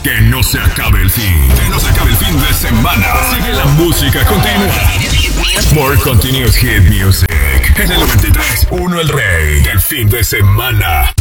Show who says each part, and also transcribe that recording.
Speaker 1: Que no se acabe el fin. Que no se acabe el fin de semana. Sigue la música continua. More continuous hit music. En el 93, uno el rey del fin de semana.